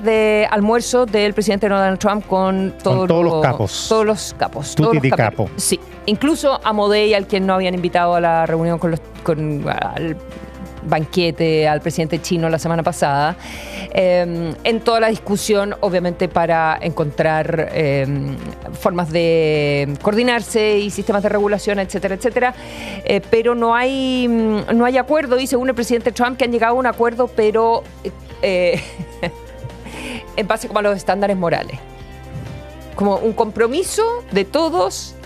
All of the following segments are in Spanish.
de almuerzo del presidente Donald Trump con todos los capos. Todos los capos. Tutti di capo. Sí. Incluso a Modei, al quien no habían invitado a la reunión al banquete al presidente chino la semana pasada, en toda la discusión, obviamente, para encontrar formas de coordinarse y sistemas de regulación, etcétera, etcétera. Pero no hay acuerdo, y según el presidente Trump, que han llegado a un acuerdo, pero en base como a los estándares morales. Como un compromiso de todos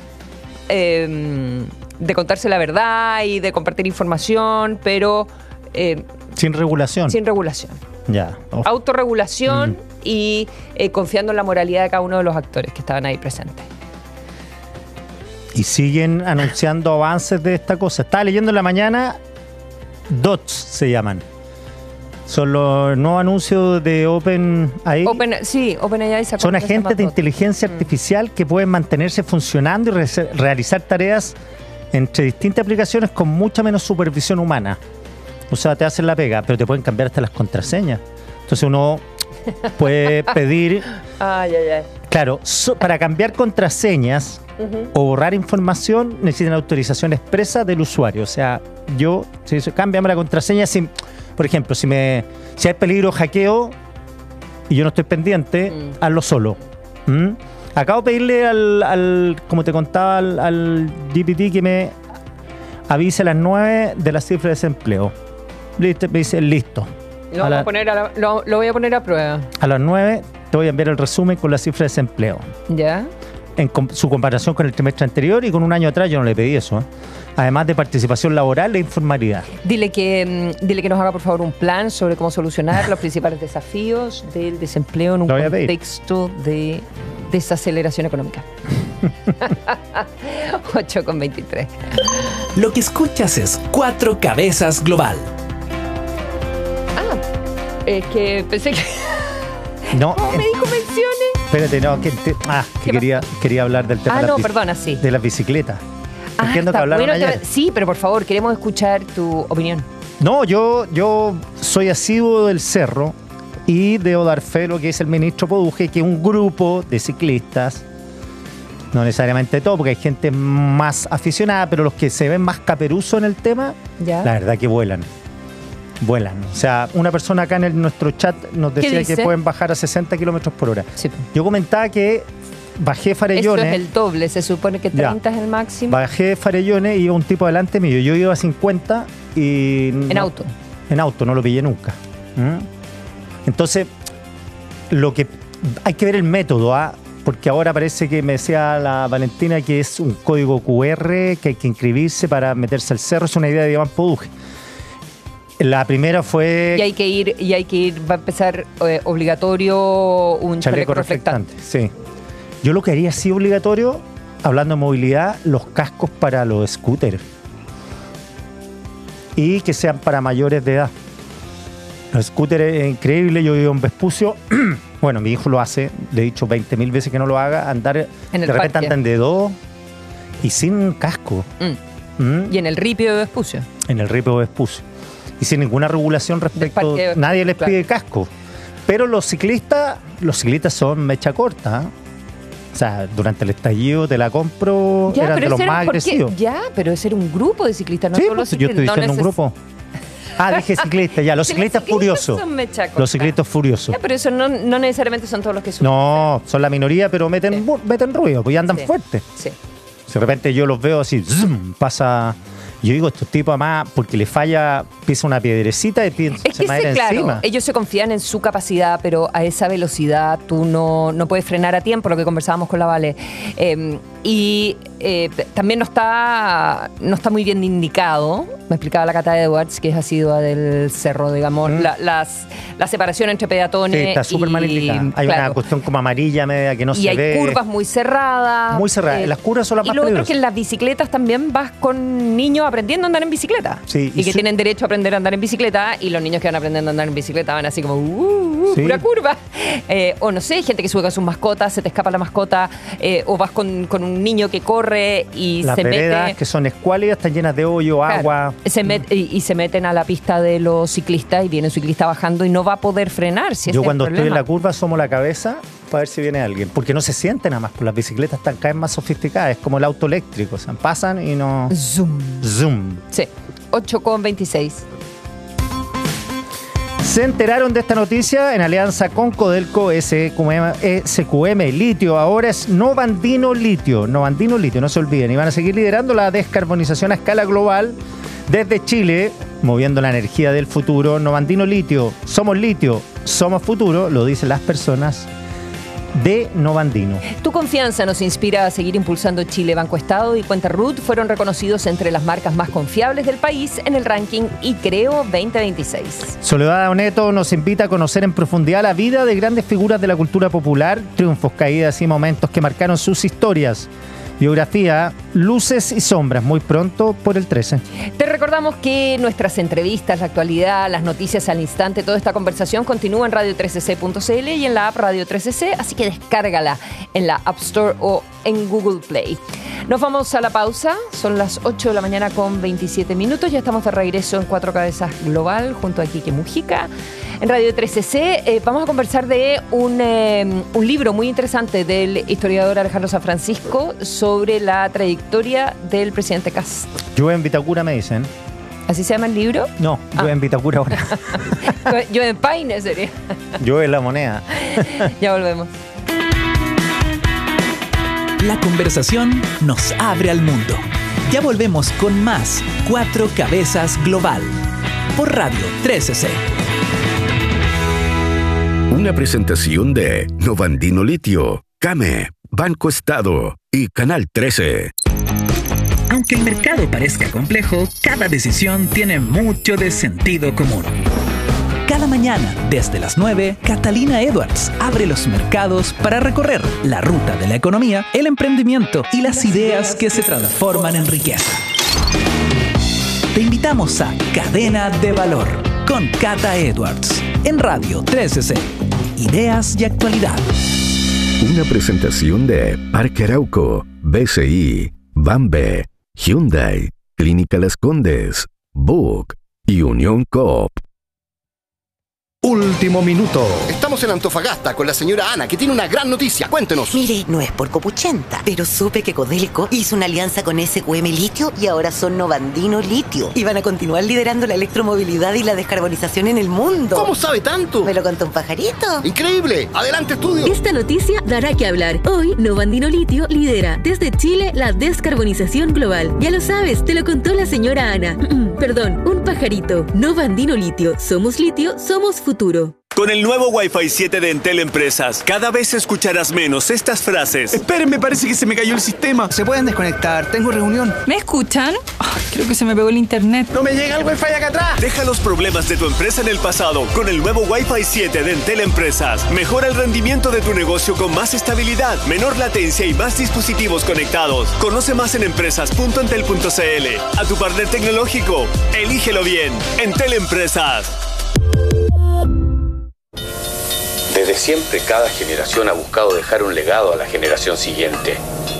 de contarse la verdad y de compartir información, pero sin regulación. Sin regulación. Ya. Autorregulación y confiando en la moralidad de cada uno de los actores que estaban ahí presentes. Y siguen anunciando avances de esta cosa. Estaba leyendo en la mañana, DOTS se llaman. Son los nuevos anuncios de OpenAI. OpenAI son agentes de inteligencia artificial que pueden mantenerse funcionando y realizar tareas entre distintas aplicaciones con mucha menos supervisión humana. O sea, te hacen la pega, pero te pueden cambiar hasta las contraseñas. Entonces uno puede pedir... Claro, para cambiar contraseñas o borrar información necesitan autorización expresa del usuario. O sea, si dice, cámbiame la contraseña, por ejemplo, si hay peligro de hackeo y yo no estoy pendiente, hazlo solo. Acabo de pedirle como te contaba, al GPT que me avise a las 9 de la cifra de desempleo. Listo, me dice listo. Lo voy a poner a prueba. A las 9 te voy a enviar el resumen con la cifra de desempleo. ¿Ya? En su comparación con el trimestre anterior y con un año atrás yo no le pedí eso. Además de participación laboral e informalidad. Dile que nos haga por favor un plan sobre cómo solucionar los principales desafíos del desempleo en un contexto de desaceleración económica. 8:23. Lo que escuchas es Cuatro Cabezas Global. Es que pensé que... No. ¿Cómo me dijo menciones? Espérate, no, quería hablar del tema de las bicicletas. Entiendo que hablaron ayer. Sí, pero por favor, queremos escuchar tu opinión. No, yo soy asiduo del cerro y debo dar fe de lo que dice el ministro Poduje, que un grupo de ciclistas, no necesariamente todo, porque hay gente más aficionada, pero los que se ven más caperuzos en el tema, la verdad que vuelan. O sea, una persona acá en nuestro chat nos decía que pueden bajar a 60 kilómetros por hora. Sí. Yo comentaba que bajé Farellones. Eso es el doble, se supone que 30 es el máximo. Bajé Farellones y iba un tipo delante mío. Yo iba a 50 y... En auto. En auto, no lo pillé nunca. Entonces, lo que hay que ver el método, porque ahora parece que me decía la Valentina que es un código QR que hay que inscribirse para meterse al cerro. Es una idea de Iván Poduje. La primera fue... Y hay que ir, va a empezar obligatorio un chaleco reflectante. Sí. Yo lo que haría así obligatorio, hablando de movilidad, los cascos para los scooters. Y que sean para mayores de edad. Los scooters es increíble, yo vivo en Vespucio. Bueno, mi hijo lo hace, le he dicho 20.000 veces que no lo haga. Andar, de repente andan de dos y sin casco. Y en el ripio de Vespucio. En el ripio de Vespucio. Y sin ninguna regulación respecto, nadie les pide casco. Pero los ciclistas son mecha corta. O sea, durante el estallido te la compro, eran de los más agresivos. Pero ese era un grupo de ciclistas, no sí, solo ciclistas. Yo estoy diciendo un grupo. Dije ciclistas, los ciclistas furiosos. Los ciclistas furiosos. Pero eso no necesariamente son todos los que suben. No, son la minoría, pero meten ruido, pues andan fuerte. Sí. De repente yo los veo así, pasa... Yo digo, estos tipos además, porque le falla, pisa una piedrecita y se va a ir encima. Ellos se confían en su capacidad, pero a esa velocidad tú no puedes frenar a tiempo, lo que conversábamos con la Vale. También no está muy bien indicado, me explicaba la Cata Edwards, que es asidua del cerro, digamos, la separación entre peatones. Sí, está súper mal indicada. Hay una cuestión como amarilla media que no se ve. Y hay curvas muy cerradas. Muy cerradas. Las curvas son las más peligrosas. Y lo otro es que en las bicicletas también vas con niños aprendiendo a andar en bicicleta. Sí, y que tienen derecho a aprender a andar en bicicleta, y los niños que van aprendiendo a andar en bicicleta van así como pura curva. O no sé, gente que sube con sus mascotas, se te escapa la mascota, o vas con un niño que corre corre y Las se veredas, mete... que son escuálidas, están llenas de hoyo, Claro, agua. y se meten a la pista de los ciclistas y viene un ciclista bajando y no va a poder frenar. Si Yo ese cuando es el estoy en la problema. curva asomo la cabeza para ver si viene alguien. Porque no se siente nada más, pues las bicicletas están cada vez más sofisticadas. Es como el auto eléctrico, o sea, pasan y no... Zoom. Zoom. Sí, 8,26. Se enteraron de esta noticia en alianza con Codelco SQM Litio. Ahora es Novandino Litio. Novandino Litio, no se olviden. Y van a seguir liderando la descarbonización a escala global desde Chile, moviendo la energía del futuro. Novandino Litio, somos futuro, lo dicen las personas de Novandino. Tu confianza nos inspira a seguir impulsando Chile. Banco Estado y Cuenta Ruth fueron reconocidos entre las marcas más confiables del país en el ranking ICREO 2026. Soledad Oneto nos invita a conocer en profundidad la vida de grandes figuras de la cultura popular, triunfos, caídas y momentos que marcaron sus historias. Biografía, luces y sombras, muy pronto por el 13. Te recordamos que nuestras entrevistas, la actualidad, las noticias al instante, toda esta conversación continúa en radio13c.cl y en la app Radio 13C, así que descárgala en la App Store o en Google Play. Nos vamos a la pausa, son las 8 de la mañana con 27 minutos, ya estamos de regreso en Cuatro Cabezas Global junto a Quique Mujica. En Radio 13C vamos a conversar de un libro muy interesante del historiador Alejandro San Francisco sobre la trayectoria del presidente Kast. Llueve en Vitacura, me dicen. ¿Así se llama el libro? No, llueve en Vitacura ahora. Yo en Paine sería. Llueve en La Moneda. Ya volvemos. La conversación nos abre al mundo. Ya volvemos con más Cuatro Cabezas Global por Radio 13C. Una presentación de Novandino Litio, Came, Banco Estado y Canal 13. Aunque el mercado parezca complejo, cada decisión tiene mucho de sentido común. Cada mañana, desde las 9, Catalina Edwards abre los mercados para recorrer la ruta de la economía, el emprendimiento y las ideas que se transforman en riqueza. Te invitamos a Cadena de Valor con Cata Edwards en Radio 13C. Ideas y actualidad. Una presentación de Parque Arauco, BCI, Bambe, Hyundai, Clínica Las Condes, Book y Unión Coop. Último minuto. Estamos en Antofagasta con la señora Ana, que tiene una gran noticia. Cuéntenos. Mire, no es por copuchenta, pero supe que Codelco hizo una alianza con SQM Litio y ahora son Novandino Litio. Y van a continuar liderando la electromovilidad y la descarbonización en el mundo. ¿Cómo sabe tanto? ¿Me lo contó un pajarito? ¡Increíble! ¡Adelante, estudio! Esta noticia dará que hablar. Hoy, Novandino Litio lidera desde Chile la descarbonización global. Ya lo sabes, te lo contó la señora Ana. Perdón, un pajarito. Novandino Litio. Somos litio, somos futuro. Con el nuevo Wi-Fi 7 de Entel Empresas, cada vez escucharás menos estas frases. Esperen, me parece que se me cayó el sistema. Se pueden desconectar, tengo reunión. ¿Me escuchan? Creo que se me pegó el internet. ¡No me llega el Wi-Fi acá atrás! Deja los problemas de tu empresa en el pasado con el nuevo Wi-Fi 7 de Entel Empresas. Mejora el rendimiento de tu negocio con más estabilidad, menor latencia y más dispositivos conectados. Conoce más en empresas.entel.cl. A tu partner tecnológico, elígelo bien. Entel Empresas. Desde siempre, cada generación ha buscado dejar un legado a la generación siguiente.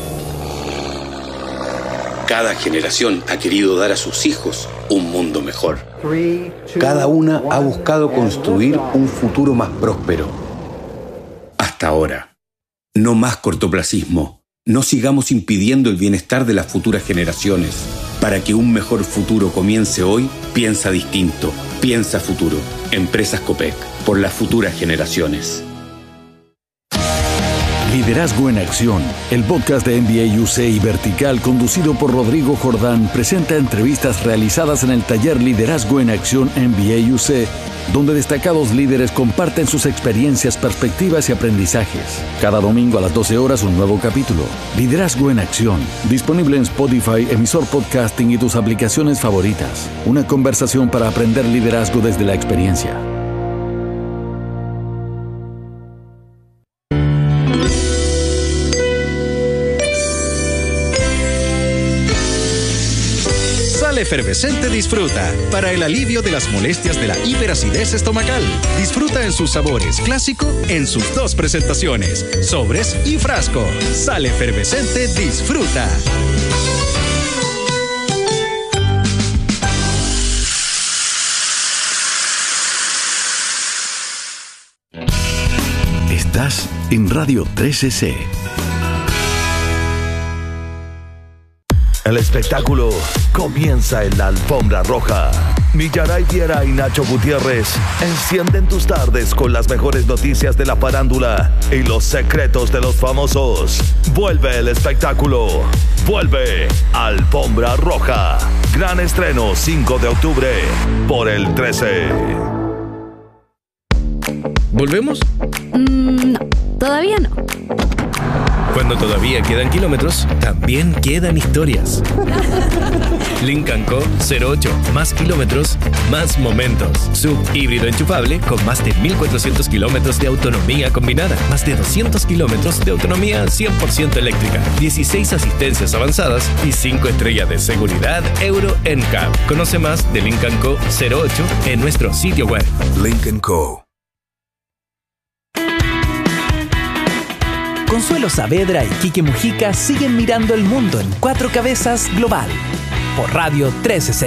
Cada generación ha querido dar a sus hijos un mundo mejor. Cada una ha buscado construir un futuro más próspero. Hasta ahora. No más cortoplacismo. No sigamos impidiendo el bienestar de las futuras generaciones. Para que un mejor futuro comience hoy, piensa distinto. Piensa futuro. Empresas Copec. Por las futuras generaciones. Liderazgo en Acción, el podcast de MBA UC y Vertical, conducido por Rodrigo Jordán, presenta entrevistas realizadas en el taller Liderazgo en Acción MBA UC, donde destacados líderes comparten sus experiencias, perspectivas y aprendizajes. Cada domingo a las 12 horas un nuevo capítulo. Liderazgo en Acción, disponible en Spotify, emisor podcasting y tus aplicaciones favoritas. Una conversación para aprender liderazgo desde la experiencia. Sal Efervescente Disfruta, para el alivio de las molestias de la hiperacidez estomacal. Disfruta en sus sabores clásico en sus 2 presentaciones, sobres y frasco. Sal Efervescente Disfruta. Estás en Radio 13C. El espectáculo comienza en la alfombra roja. Millaray Viera y Nacho Gutiérrez encienden tus tardes con las mejores noticias de la farándula y los secretos de los famosos. Vuelve el espectáculo. Vuelve Alfombra Roja. Gran estreno 5 de octubre por el 13. ¿Volvemos? No, todavía no. Cuando todavía quedan kilómetros, también quedan historias. Lincoln Co. 08. Más kilómetros, más momentos. Sub híbrido enchufable con más de 1.400 kilómetros de autonomía combinada. Más de 200 kilómetros de autonomía 100% eléctrica. 16 asistencias avanzadas y 5 estrellas de seguridad Euro NCAP. Conoce más de Lincoln Co. 08 en nuestro sitio web. Lincoln Co. Consuelo Saavedra y Quique Mujica siguen mirando el mundo en 4 cabezas global por Radio 13C.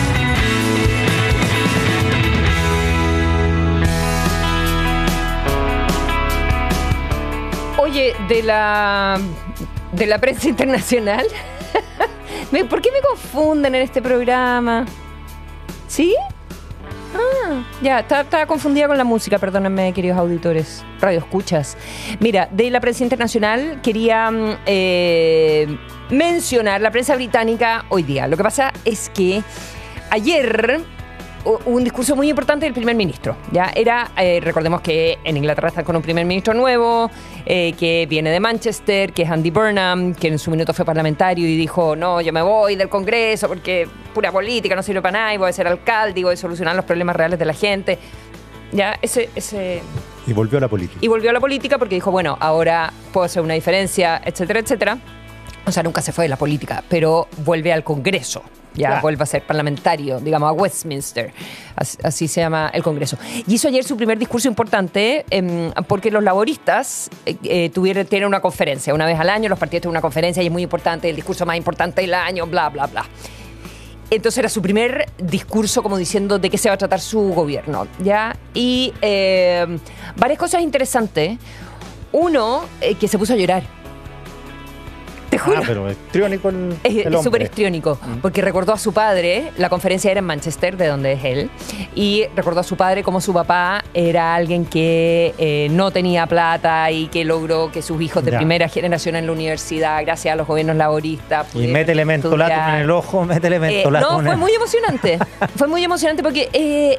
Oye, de la prensa internacional, ¿por qué me confunden en este programa? ¿Sí? Ya, estaba confundida con la música, perdónenme, queridos auditores, radioescuchas. Mira, de la prensa internacional quería mencionar la prensa británica hoy día. Lo que pasa es que ayer hubo un discurso muy importante del primer ministro. Ya era, recordemos que en Inglaterra están con un primer ministro nuevo, que viene de Manchester, que es Andy Burnham, que en su minuto fue parlamentario y dijo, no, yo me voy del Congreso porque pura política, no sirve para nada, y voy a ser alcalde y voy a solucionar los problemas reales de la gente. Ya, Y volvió a la política. Y volvió a la política porque dijo, bueno, ahora puedo hacer una diferencia, etcétera, etcétera. O sea, nunca se fue de la política, pero vuelve al Congreso. Ya claro. Vuelve a ser parlamentario, digamos, a Westminster. Así se llama el Congreso. Y hizo ayer su primer discurso importante porque los laboristas tienen una conferencia. Una vez al año los partidos tienen una conferencia y es muy importante, el discurso más importante del año, bla, bla, bla. Entonces era su primer discurso como diciendo de qué se va a tratar su gobierno, ¿ya? Y varias cosas interesantes. Uno, que se puso a llorar. Te juro. Pero es histriónico el hombre. Es súper histriónico, porque recordó a su padre, la conferencia era en Manchester, de donde es él, y recordó a su padre como su papá era alguien que no tenía plata y que logró que sus hijos de primera generación en la universidad, gracias a los gobiernos laboristas. Y métele mentolatum en el ojo, métele mentolatum. No, fue muy emocionante. Fue muy emocionante porque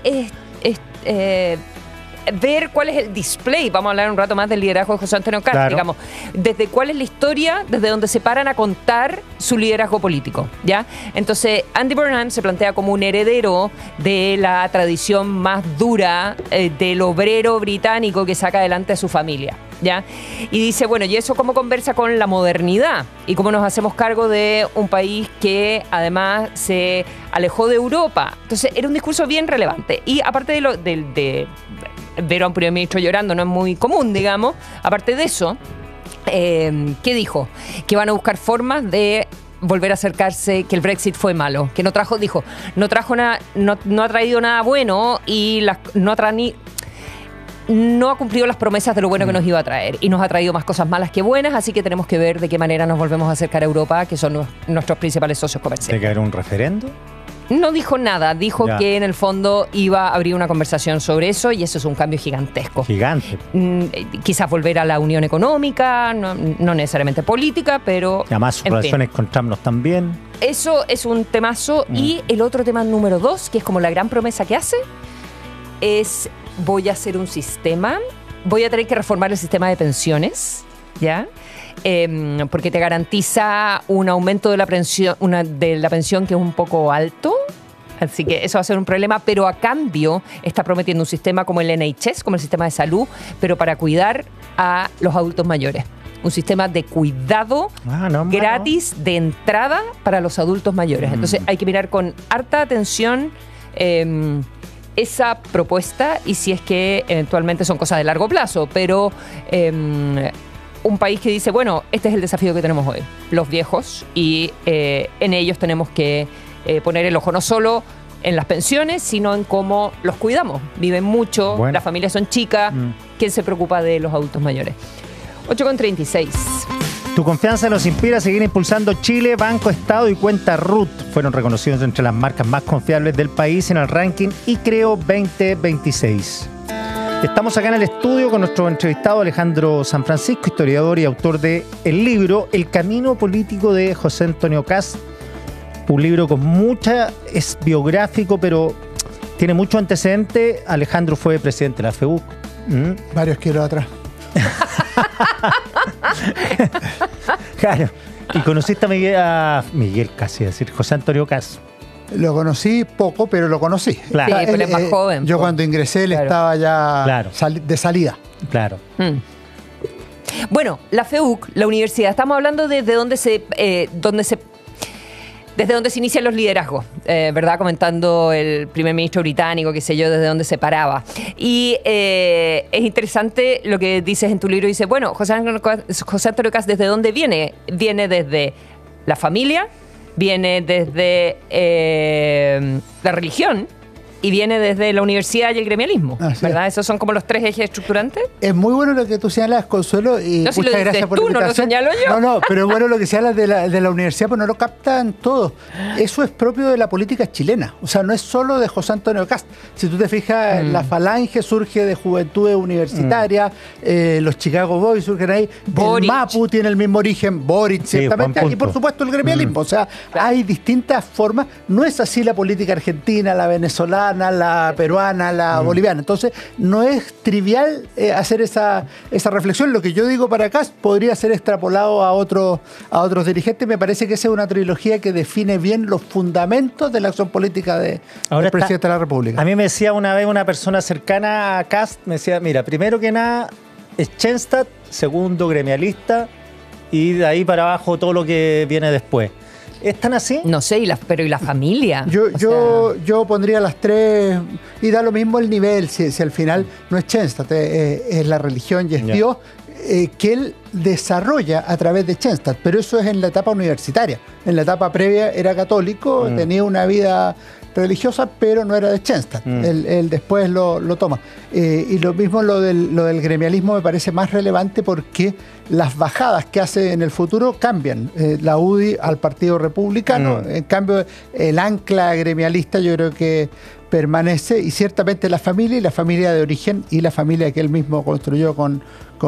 ver cuál es el display, vamos a hablar un rato más del liderazgo de José Antonio Cast, claro. Digamos, desde cuál es la historia, desde donde se paran a contar su liderazgo político, ¿ya? Entonces, Andy Burnham se plantea como un heredero de la tradición más dura del obrero británico que saca adelante a su familia, ¿ya? Y dice, bueno, ¿y eso cómo conversa con la modernidad? Y cómo nos hacemos cargo de un país que además se alejó de Europa. Entonces, era un discurso bien relevante. Y aparte de ver a un primer ministro llorando no es muy común, digamos. Aparte de eso, ¿qué dijo? Que van a buscar formas de volver a acercarse, que el Brexit fue malo, que no trajo nada, no ha traído nada bueno y no ha cumplido las promesas de lo bueno que nos iba a traer y nos ha traído más cosas malas que buenas, así que tenemos que ver de qué manera nos volvemos a acercar a Europa, que son nuestros principales socios comerciales. ¿Tiene que haber un referendo? No dijo nada, dijo que en el fondo iba a abrir una conversación sobre eso y eso es un cambio gigantesco. Gigante. Quizás volver a la unión económica, no necesariamente política, pero... Y además sus relaciones con Trump no están bien. Eso es un temazo. Y el otro tema número 2, que es como la gran promesa que hace, es voy a hacer un sistema, voy a tener que reformar el sistema de pensiones, ¿ya? Porque te garantiza un aumento de la pensión que es un poco alto, así que eso va a ser un problema, pero a cambio está prometiendo un sistema como el NHS, como el sistema de salud, pero para cuidar a los adultos mayores. un sistema de cuidado gratis de entrada para los adultos mayores. Entonces hay que mirar con harta atención esa propuesta y si es que eventualmente son cosas de largo plazo, pero un país que dice, bueno, este es el desafío que tenemos hoy, los viejos, y en ellos tenemos que poner el ojo no solo en las pensiones, sino en cómo los cuidamos. Viven mucho, las familias son chicas, ¿quién se preocupa de los adultos mayores? 8:36. Tu confianza nos inspira a seguir impulsando Chile. Banco Estado y Cuenta Ruth fueron reconocidos entre las marcas más confiables del país en el ranking ICREO 2026. Estamos acá en el estudio con nuestro entrevistado Alejandro San Francisco, historiador y autor de el libro El Camino Político de José Antonio Kast. Un libro con es biográfico, pero tiene mucho antecedente. Alejandro fue presidente de la FEUC. Varios kilos atrás. Claro. Y conociste a Miguel casi, decir, José Antonio Kast. Lo conocí poco, pero lo conocí. Claro. Sí, pero es más joven. Yo cuando ingresé él estaba ya de salida. Claro. Bueno, la FEUC, la universidad, estamos hablando desde donde desde donde se inician los liderazgos, ¿verdad? Comentando el primer ministro británico, qué sé yo, desde dónde se paraba. Y es interesante lo que dices en tu libro. Dice, bueno, José Antonio Kast, ¿desde dónde viene? Viene desde la familia, viene desde la religión y viene desde la universidad y el gremialismo, ¿verdad? Esos son como los tres ejes estructurantes. Es muy bueno lo que tú señalas, Consuelo, y no, si muchas gracias por la invitación. No lo señalo yo. No, pero es bueno lo que señalas de la universidad, pues no lo captan todos. Eso es propio de la política chilena, o sea, no es solo de José Antonio Kast. Si tú te fijas, la Falange surge de juventudes universitarias, los Chicago Boys surgen ahí, Boric. El MAPU tiene el mismo origen, Boric, ciertamente, y por supuesto el gremialismo, o sea, hay distintas formas. No es así la política argentina, la venezolana, la peruana, la boliviana. Entonces, no es trivial hacer esa reflexión. Lo que yo digo para acá podría ser extrapolado a otros dirigentes. Me parece que esa es una trilogía que define bien los fundamentos de la acción política del presidente de la República. A mí me decía una vez una persona cercana a Kast, me decía, mira, primero que nada es Schoenstatt, segundo gremialista, y de ahí para abajo todo lo que viene después. ¿Están así? No sé, pero ¿y la familia? Yo pondría las tres, y da lo mismo el nivel, si al final no es Schoenstatt, es la religión y es Dios, que él desarrolla a través de Schoenstatt, pero eso es en la etapa universitaria. En la etapa previa era católico, tenía una vida religiosa, pero no era de Schoenstatt. Él después lo toma. Y lo mismo lo del gremialismo me parece más relevante porque las bajadas que hace en el futuro cambian. La UDI al Partido Republicano, en cambio el ancla gremialista yo creo que permanece, y ciertamente la familia de origen y la familia que él mismo construyó con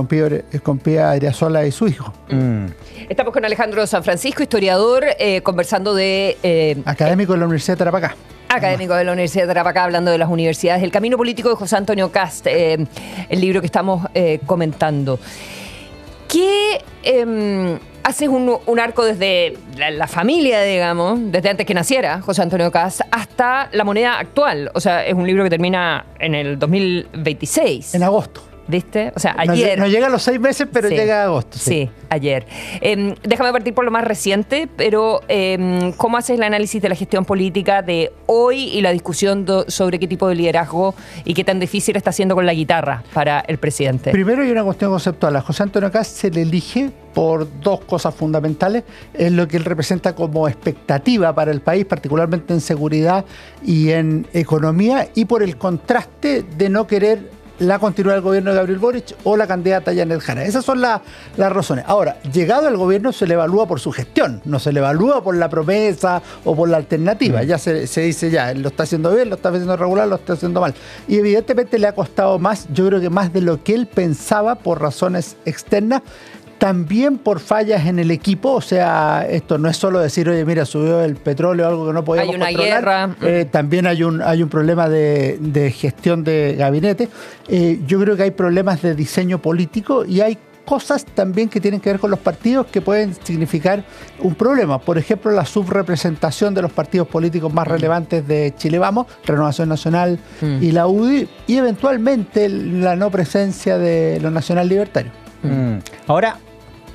Pía Adriasola y su hijo. Estamos con Alejandro San Francisco, historiador, conversando de... académico de la Universidad de Tarapacá. Académico de la Universidad de Tarapacá, hablando de las universidades. El Camino Político de José Antonio Kast, el libro que estamos comentando. ¿Qué haces un arco desde la familia, digamos, desde antes que naciera José Antonio Kast, hasta la moneda actual? O sea, es un libro que termina en el 2026. En agosto. ¿Viste? O sea, ayer. No llega a los 6 meses, pero llega a agosto. Sí, ayer. Déjame partir por lo más reciente, pero ¿cómo haces el análisis de la gestión política de hoy y la discusión sobre qué tipo de liderazgo y qué tan difícil está haciendo con la guitarra para el presidente? Primero hay una cuestión conceptual. A José Antonio Kast se le elige por dos cosas fundamentales. Es lo que él representa como expectativa para el país, particularmente en seguridad y en economía, y por el contraste de no querer la continuidad del gobierno de Gabriel Boric o la candidata Janet Jara. Esas son las razones. Ahora, llegado al gobierno se le evalúa por su gestión, no se le evalúa por la promesa o por la alternativa. Ya se dice, lo está haciendo bien, lo está haciendo regular, lo está haciendo mal. Y evidentemente le ha costado más, yo creo que más de lo que él pensaba por razones externas, también por fallas en el equipo. O sea, esto no es solo decir, oye, mira, subió el petróleo, algo que no podíamos controlar. Guerra. También hay un problema de gestión de gabinete. Yo creo que hay problemas de diseño político y hay cosas también que tienen que ver con los partidos que pueden significar un problema. Por ejemplo, la subrepresentación de los partidos políticos más relevantes de Chile Vamos, Renovación Nacional y la UDI, y eventualmente la no presencia de los nacional libertarios. Ahora,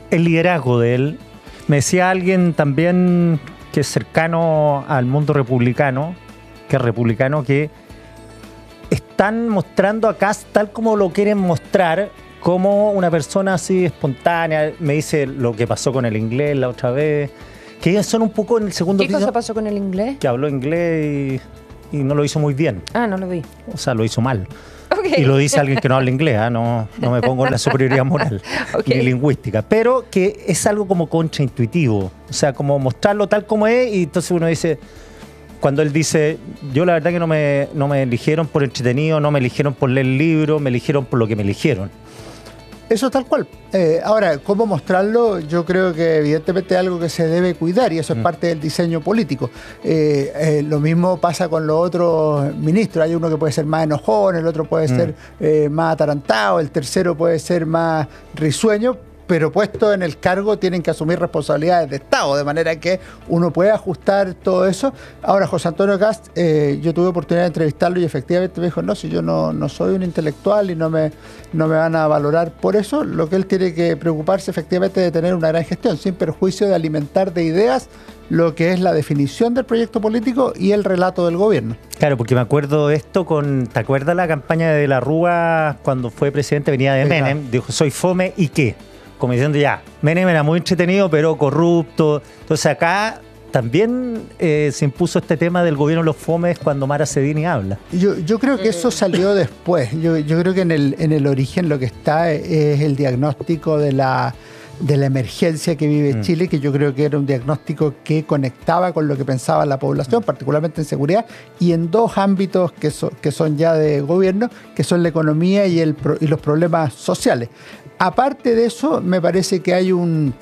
el liderazgo de él. Me decía alguien también que es cercano al mundo republicano, que están mostrando a Kast tal como lo quieren mostrar, como una persona así espontánea. Me dice lo que pasó con el inglés la otra vez, que ellos son un poco en el segundo piso. ¿Qué cosa pasó con el inglés? Que habló inglés y no lo hizo muy bien. Ah, no lo vi. O sea, lo hizo mal. Okay. Y lo dice alguien que no habla inglés, ¿eh? No me pongo en la superioridad moral ni lingüística, pero que es algo como contraintuitivo, o sea, como mostrarlo tal como es. Y entonces uno dice, cuando él dice, yo la verdad que no me eligieron por entretenido, no me eligieron por leer el libro, me eligieron por lo que me eligieron. Eso tal cual. Ahora, ¿cómo mostrarlo? Yo creo que evidentemente es algo que se debe cuidar y eso es parte del diseño político. Lo mismo pasa con los otros ministros. Hay uno que puede ser más enojón, el otro puede ser más atarantado, el tercero puede ser más risueño, pero puesto en el cargo tienen que asumir responsabilidades de Estado, de manera que uno puede ajustar todo eso. Ahora, José Antonio Kast, yo tuve oportunidad de entrevistarlo y efectivamente me dijo, no, si yo no soy un intelectual y no me van a valorar por eso, lo que él tiene que preocuparse efectivamente de tener una gran gestión, sin perjuicio de alimentar de ideas lo que es la definición del proyecto político y el relato del gobierno. Claro, porque me acuerdo de esto ¿te acuerdas la campaña de la Rúa cuando fue presidente? Venía de Menem, dijo, soy fome y qué. Como diciendo ya, Menem era muy entretenido, pero corrupto. Entonces acá también se impuso este tema del gobierno de los fomes cuando Mara Cedini habla. Yo creo que eso salió después. Yo creo que en el origen lo que está es el diagnóstico de la emergencia que vive Chile, que yo creo que era un diagnóstico que conectaba con lo que pensaba la población, particularmente en seguridad, y en dos ámbitos que son ya de gobierno, que son la economía y los problemas sociales. Aparte de eso, me parece que hay una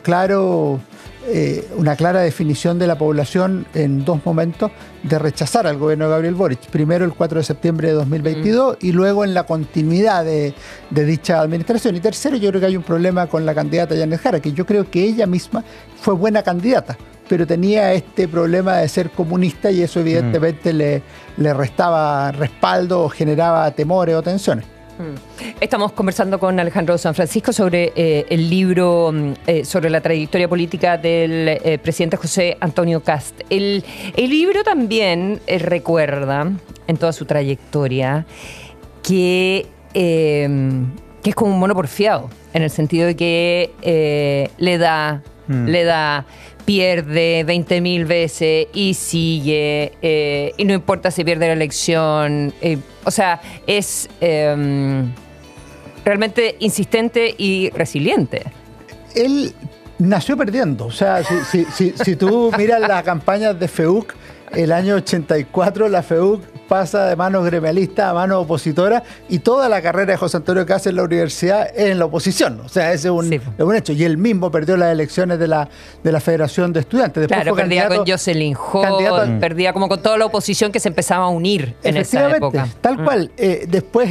clara definición de la población en dos momentos de rechazar al gobierno de Gabriel Boric. Primero el 4 de septiembre de 2022 y luego en la continuidad de dicha administración. Y tercero, yo creo que hay un problema con la candidata Yanet Jara, que yo creo que ella misma fue buena candidata, pero tenía este problema de ser comunista y eso evidentemente le restaba respaldo o generaba temores o tensiones. Estamos conversando con Alejandro San Francisco sobre el libro sobre la trayectoria política del presidente José Antonio Kast. El libro también recuerda en toda su trayectoria que es como un mono porfiado, en el sentido de que le da, pierde 20.000 veces y sigue, y no importa si pierde la elección. O sea, es realmente insistente y resiliente. Él nació perdiendo. O sea, si tú miras las campañas de FEUC, el año 84 la FEUC pasa de manos gremialistas a manos opositoras y toda la carrera de José Antonio Kast en la universidad es en la oposición. O sea, ese es un hecho. Y él mismo perdió las elecciones de la Federación de Estudiantes. Después claro, perdía con Jocelyn Hall, perdía como con toda la oposición que se empezaba a unir en esa época. Tal cual. Después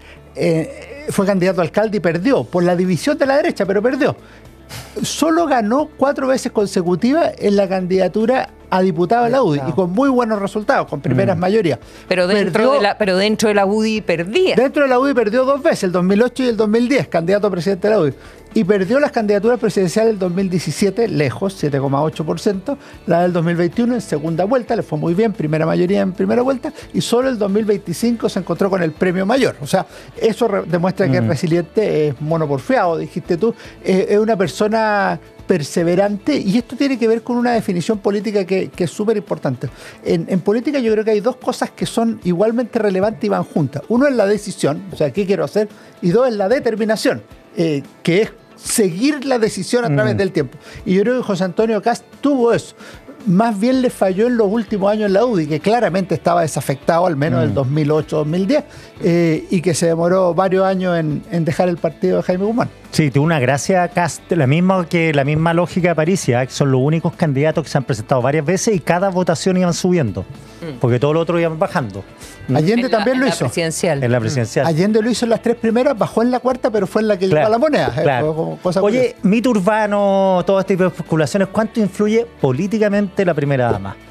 fue candidato a alcalde y perdió por la división de la derecha, pero perdió. Solo ganó 4 veces consecutivas en la candidatura a diputado de la UDI y con muy buenos resultados, con primeras mayorías. Pero dentro de la UDI perdía. Dentro de la UDI perdió 2 veces, el 2008 y el 2010, candidato a presidente de la UDI. Y perdió las candidaturas presidenciales del 2017, lejos, 7,8%. La del 2021 en segunda vuelta, le fue muy bien, primera mayoría en primera vuelta. Y solo el 2025 se encontró con el premio mayor. O sea, eso demuestra que es resiliente, es monoporfiado, dijiste tú. Es una persona perseverante y esto tiene que ver con una definición política que es súper importante. En política yo creo que hay dos cosas que son igualmente relevantes y van juntas. Uno es la decisión, o sea, ¿qué quiero hacer? Y dos es la determinación, que es seguir la decisión a través del tiempo. Y yo creo que José Antonio Kast tuvo eso. Más bien le falló en los últimos años en la UDI, que claramente estaba desafectado, al menos del 2008-2010, y que se demoró varios años en dejar el partido de Jaime Guzmán. Sí, tuvo una gracia Kast, la misma lógica de Aparicio, que son los únicos candidatos que se han presentado varias veces y cada votación iban subiendo, porque todos los otros iban bajando. Allende también lo hizo. En la presidencial. Allende lo hizo en las 3 primeras, bajó en la cuarta, pero fue en la que llegó a la moneda. Claro. Oye, mito urbano, todo este tipo de especulaciones, ¿cuánto influye políticamente la primera dama?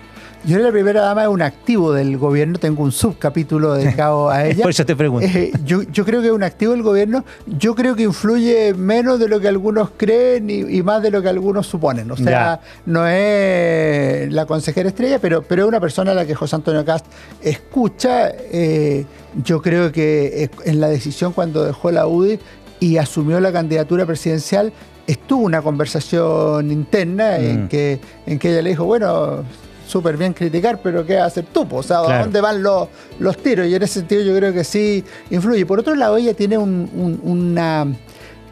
Yo creo que la primera dama es un activo del gobierno, tengo un subcapítulo dedicado a ella. Por eso te pregunto. Yo creo que es un activo del gobierno, yo creo que influye menos de lo que algunos creen y más de lo que algunos suponen. O sea, no es la consejera estrella, pero es una persona a la que José Antonio Kast escucha. Yo creo que en la decisión cuando dejó la UDI y asumió la candidatura presidencial, estuvo una conversación interna en que ella le dijo, bueno, súper bien criticar, pero ¿qué vas a hacer tú? O sea, ¿a dónde van los tiros? Y en ese sentido yo creo que sí influye. Por otro lado, ella tiene una